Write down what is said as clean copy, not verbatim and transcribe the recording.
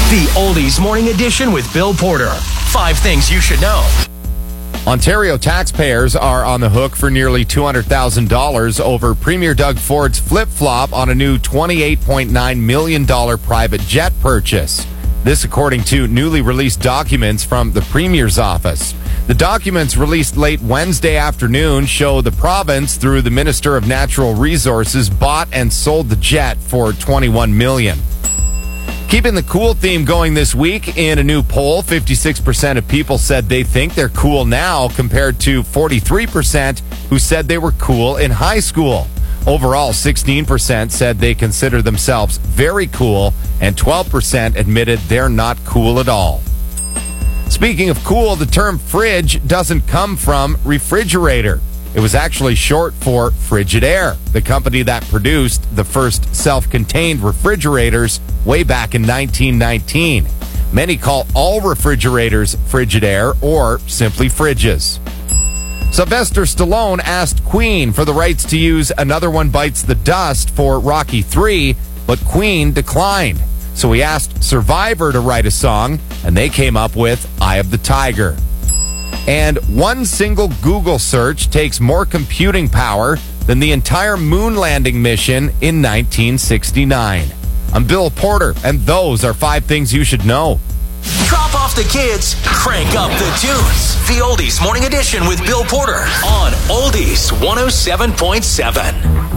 The Oldies Morning Edition with Bill Porter. 5 things you should know. Ontario taxpayers are on the hook for nearly $200,000 over Premier Doug Ford's flip-flop on a new $28.9 million private jet purchase. This according to newly released documents from the Premier's office. The documents released late Wednesday afternoon show the province, through the Minister of Natural Resources, bought and sold the jet for $21 million. Keeping the cool theme going this week, in a new poll, 56% of people said they think they're cool now, compared to 43% who said they were cool in high school. Overall, 16% said they consider themselves very cool, and 12% admitted they're not cool at all. Speaking of cool, the term fridge doesn't come from refrigerator. It was actually short for Frigidaire, the company that produced the first self-contained refrigerators way back in 1919. Many call all refrigerators Frigidaire or simply fridges. Sylvester Stallone asked Queen for the rights to use Another One Bites the Dust for Rocky III, but Queen declined. So he asked Survivor to write a song, and they came up with Eye of the Tiger. And one single Google search takes more computing power than the entire moon landing mission in 1969. I'm Bill Porter, and those are 5 things you should know. Drop off the kids, crank up the tunes. The Oldies Morning Edition with Bill Porter on Oldies 107.7.